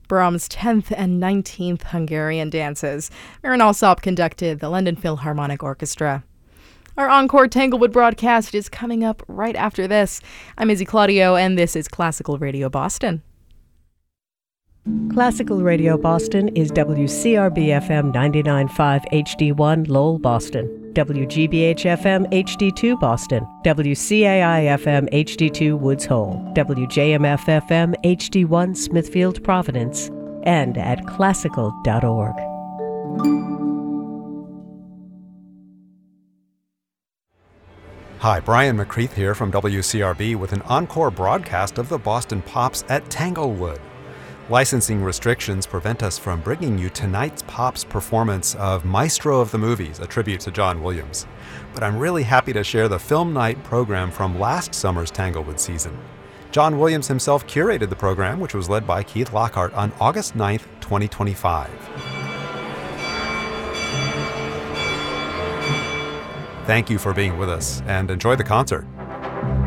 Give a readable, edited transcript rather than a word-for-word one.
Brahms' 10th and 19th Hungarian dances. Marin Alsop conducted the London Philharmonic Orchestra. Our encore Tanglewood broadcast is coming up right after this. I'm Izzy Claudio, and this is Classical Radio Boston. Classical Radio Boston is WCRB-FM 99.5 HD1 Lowell, Boston, WGBH-FM HD2 Boston, WCAI-FM HD2 Woods Hole, WJMF-FM HD1 Smithfield, Providence, and at classical.org. Hi, Brian McCreath here from WCRB with an encore broadcast of the Boston Pops at Tanglewood. Licensing restrictions prevent us from bringing you tonight's Pops performance of Maestro of the Movies, a tribute to John Williams. But I'm really happy to share the film night program from last summer's Tanglewood season. John Williams himself curated the program, which was led by Keith Lockhart on August 9th, 2025. Thank you for being with us, and enjoy the concert.